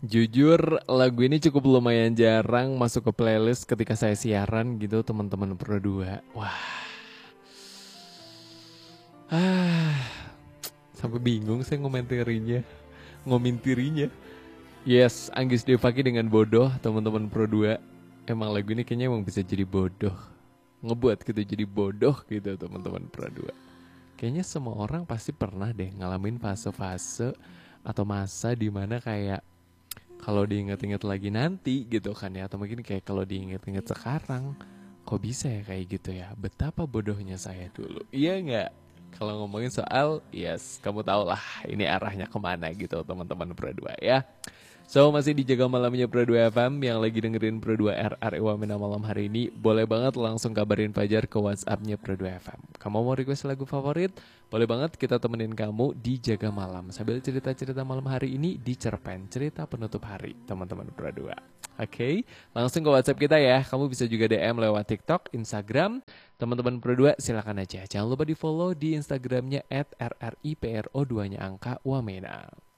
Jujur, lagu ini cukup lumayan jarang masuk ke playlist ketika saya siaran gitu, teman-teman Pro 2. Wah, ah, sampai bingung saya ngomintirinya. Yes, Anggis Devaki dengan bodoh, teman-teman Pro 2. Emang lagu ini kayaknya emang bisa jadi bodoh. Ngebuat kita jadi bodoh gitu, teman-teman Pro 2. Kayaknya semua orang pasti pernah deh ngalamin fase-fase atau masa dimana kayak kalau diinget-inget lagi nanti gitu kan ya, atau mungkin kayak kalau diinget-inget sekarang, kok bisa ya kayak gitu ya, betapa bodohnya saya dulu, iya nggak? Kalau ngomongin soal yes, kamu tau lah ini arahnya kemana gitu, teman-teman Pro 2 ya. So, masih dijaga malamnya Pro 2 FM yang lagi dengerin Pro 2 RRI Wamena malam hari ini. Boleh banget langsung kabarin Fajar ke WhatsApp-nya Pro 2 FM. Kamu mau request lagu favorit? Boleh banget kita temenin kamu di Jaga Malam. Sambil cerita-cerita malam hari ini di Cerpen Cerita Penutup Hari, teman-teman Pro 2. Oke, langsung ke WhatsApp kita ya. Kamu bisa juga DM lewat TikTok, Instagram. Teman-teman Pro 2 silakan aja. Jangan lupa di follow di Instagramnya @rripro2 nya angka Wamena.